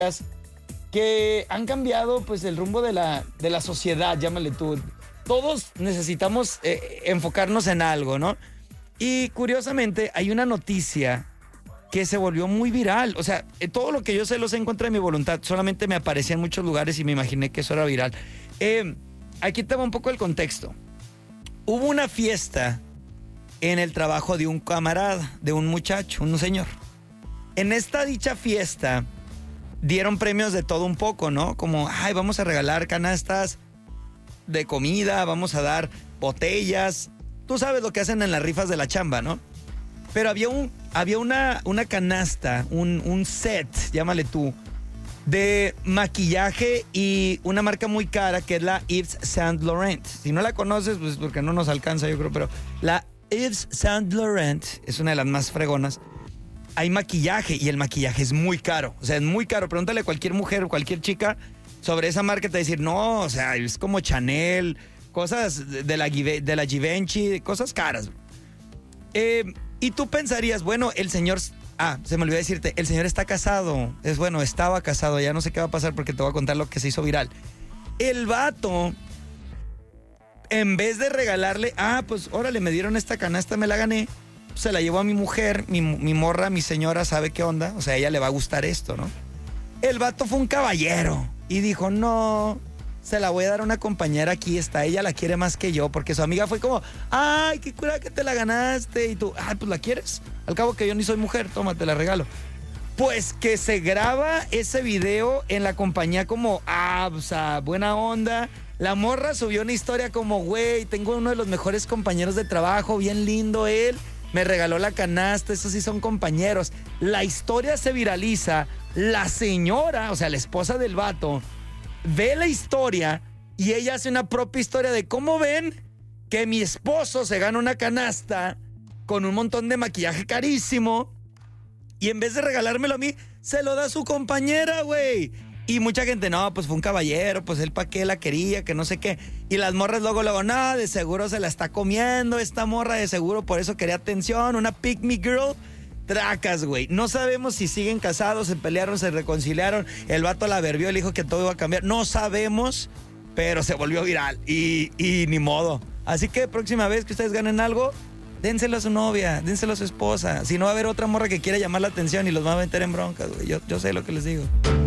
que han cambiado pues el rumbo de la sociedad, llámale tú. Todos necesitamos enfocarnos en algo, ¿no? Y curiosamente hay una noticia que se volvió muy viral. O sea, todo lo que yo sé lo sé en contra de mi voluntad. Solamente me aparecía en muchos lugares y me imaginé que eso era viral. Aquí te va un poco el contexto. Hubo una fiesta en el trabajo de un camarada, de un muchacho, un señor. En esta dicha fiesta dieron premios de todo un poco, ¿no? Como, ay, vamos a regalar canastas de comida, vamos a dar botellas. Tú sabes lo que hacen en las rifas de la chamba, ¿no? Pero había una canasta, un set, llámale tú, de maquillaje y una marca muy cara que es la Yves Saint Laurent. Si no la conoces, pues porque no nos alcanza, yo creo, pero la Yves Saint Laurent es una de las más fregonas. Hay maquillaje y el maquillaje es muy caro. O sea, es muy caro. Pregúntale a cualquier mujer o cualquier chica sobre esa marca, te va a decir, no, o sea, es como Chanel, cosas de la Givenchy, cosas caras. Y tú pensarías, bueno, el señor... se me olvidó decirte, el señor está casado. Estaba casado, ya no sé qué va a pasar porque te voy a contar lo que se hizo viral. El vato, en vez de regalarle, pues órale, me dieron esta canasta, me la gané, se la llevó a mi mujer, mi morra, mi señora sabe qué onda, o sea, a ella le va a gustar esto, ¿no? El vato fue un caballero y dijo, no, se la voy a dar a una compañera, aquí está, ella la quiere más que yo, porque su amiga fue como, ay, qué cura que te la ganaste, y tú, pues la quieres, al cabo que yo ni soy mujer, toma, te la regalo. Pues que se graba ese video en la compañía como, o sea, buena onda. La morra subió una historia como, güey, tengo uno de los mejores compañeros de trabajo, bien lindo él, me regaló la canasta, esos sí son compañeros. La historia se viraliza, la señora, o sea, la esposa del vato, ve la historia y ella hace una propia historia de cómo ven que mi esposo se gana una canasta con un montón de maquillaje carísimo y en vez de regalármelo a mí, se lo da a su compañera, güey. Y mucha gente, no, pues fue un caballero, pues él pa' qué la quería, que no sé qué. Y las morras luego, no, de seguro se la está comiendo esta morra, de seguro por eso quería atención, una pick me girl. Tracas, güey. No sabemos si siguen casados, se pelearon, se reconciliaron, el vato la verbió, le dijo que todo iba a cambiar. No sabemos, pero se volvió viral y ni modo. Así que próxima vez que ustedes ganen algo, dénselo a su novia, dénselo a su esposa. Si no va a haber otra morra que quiera llamar la atención y los va a meter en broncas, güey. Yo sé lo que les digo.